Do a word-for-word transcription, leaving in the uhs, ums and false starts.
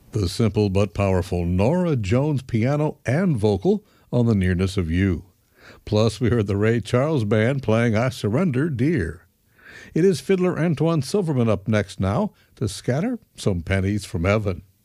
The simple but powerful Norah Jones piano and vocal on The Nearness of You. Plus, we heard the Ray Charles Band playing I Surrender, Dear. It is fiddler Antoine Silverman up next now to scatter some pennies from heaven.